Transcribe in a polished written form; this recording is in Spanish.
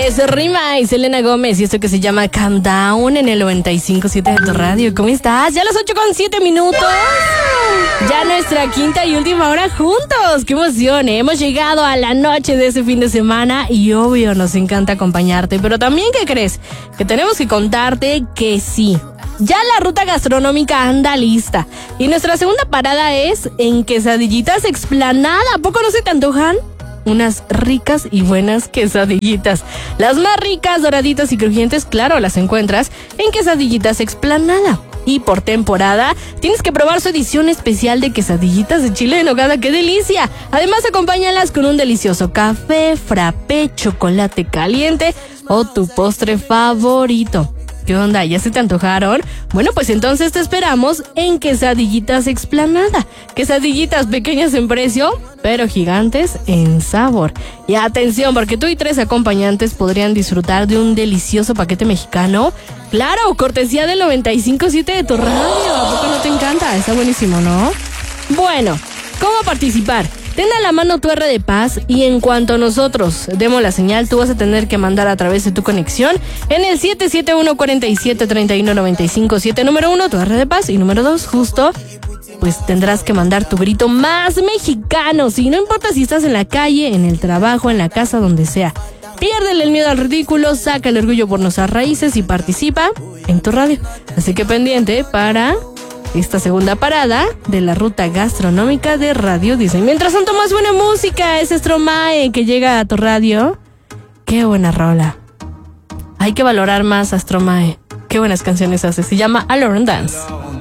es Rima y Selena Gómez y esto que se llama Calm Down en el 95.7 de tu radio. ¿Cómo estás? Ya las 8:07. Ya nuestra quinta y última hora juntos. ¡Qué emoción! Hemos llegado a la noche de ese fin de semana y obvio nos encanta acompañarte. Pero también, ¿qué crees? Que tenemos que contarte que sí. Ya la ruta gastronómica anda lista. Y nuestra segunda parada es en Quesadillitas Explanada. ¿A poco no se te antojan? Unas ricas y buenas quesadillitas. Las más ricas, doraditas y crujientes, claro, las encuentras en Quesadillitas Explanada. Y por temporada, tienes que probar su edición especial de quesadillitas de chile en nogada. ¡Qué delicia! Además, acompáñalas con un delicioso café, frappé, chocolate caliente o tu postre favorito. ¿Qué onda? ¿Ya se te antojaron? Bueno, pues entonces te esperamos en Quesadillitas Explanada. Quesadillitas pequeñas en precio, pero gigantes en sabor. Y atención, porque tú y 3 acompañantes podrían disfrutar de un delicioso paquete mexicano. Claro, cortesía del 95.7 de tu radio. ¿A poco no te encanta? Está buenísimo, ¿no? Bueno, ¿cómo participar? Ten a la mano tu R de Paz y en cuanto nosotros demos la señal, tú vas a tener que mandar a través de tu conexión en el 771-47-31-95-7, número 1, tu R de Paz, y número 2, justo, pues tendrás que mandar tu grito más mexicano. Si no importa si estás en la calle, en el trabajo, en la casa, donde sea. Piérdele el miedo al ridículo, saca el orgullo por nuestras raíces y participa en tu radio. Así que pendiente para esta segunda parada de la ruta gastronómica de Radio Disney. Mientras tanto, más buena música. Es Stromae que llega a tu radio. Qué buena rola. Hay que valorar más a Stromae. Qué buenas canciones hace. Se llama Alone Dance.